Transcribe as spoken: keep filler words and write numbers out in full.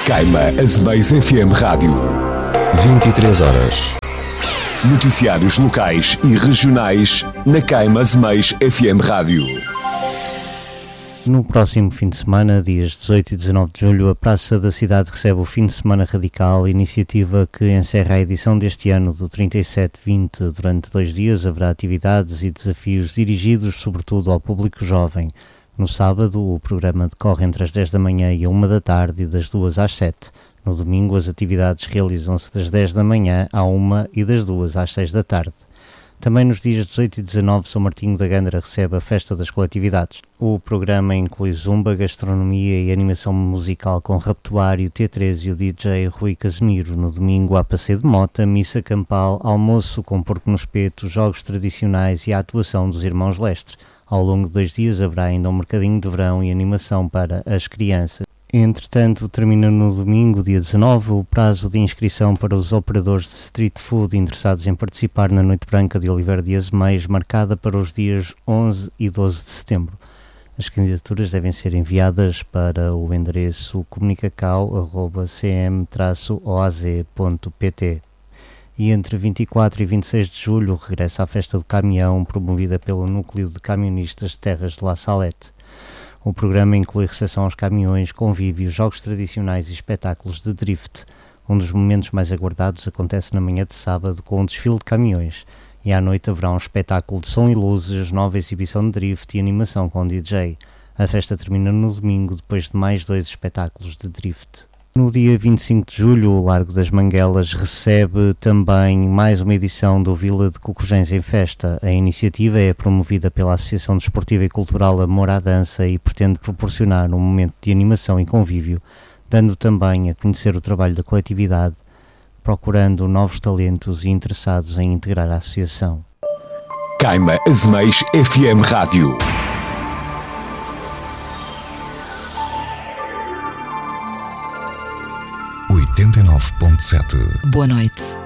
Caima Azeméis F M Rádio. vinte e três horas. Noticiários locais e regionais na Caima Azeméis F M Rádio. No próximo fim de semana, dias dezoito e dezanove de julho, a Praça da Cidade recebe o Fim de Semana Radical, iniciativa que encerra a edição deste ano do trinta e sete vinte. Durante dois dias haverá atividades e desafios dirigidos sobretudo ao público jovem. No sábado, o programa decorre entre as dez da manhã e a uma da tarde e das duas às sete. No domingo, as atividades realizam-se das dez da manhã à uma e das duas às seis da tarde. Também nos dias dezoito e dezanove, São Martinho da Gândara recebe a Festa das Coletividades. O programa inclui zumba, gastronomia e animação musical com Raptuário, T três e o D J Rui Casemiro. No domingo há passeio de mota, missa campal, almoço com porco no espeto, jogos tradicionais e a atuação dos Irmãos Lestre. Ao longo de dois dias haverá ainda um mercadinho de verão e animação para as crianças. Entretanto, termina no domingo, dia dezanove, o prazo de inscrição para os operadores de street food interessados em participar na Noite Branca de Oliveira de Azeméis, marcada para os dias onze e doze de setembro. As candidaturas devem ser enviadas para o endereço comunicacau arroba c m traço o a z ponto p t. E entre vinte e quatro e vinte e seis de julho regressa a Festa do Caminhão, promovida pelo Núcleo de Camionistas de Terras de La Salette. O programa inclui recepção aos caminhões, convívios, jogos tradicionais e espetáculos de drift. Um dos momentos mais aguardados acontece na manhã de sábado com um desfile de caminhões e à noite haverá um espetáculo de som e luzes, nova exibição de drift e animação com D J. A festa termina no domingo depois de mais dois espetáculos de drift. No dia vinte e cinco de julho, o Largo das Manguelas recebe também mais uma edição do Vila de Cocurgéns em Festa. A iniciativa é promovida pela Associação Desportiva e Cultural Amor à Dança e pretende proporcionar um momento de animação e convívio, dando também a conhecer o trabalho da coletividade, procurando novos talentos e interessados em integrar a associação. Caima Azeméis F M Rádio. oitenta e nove ponto sete. Boa noite.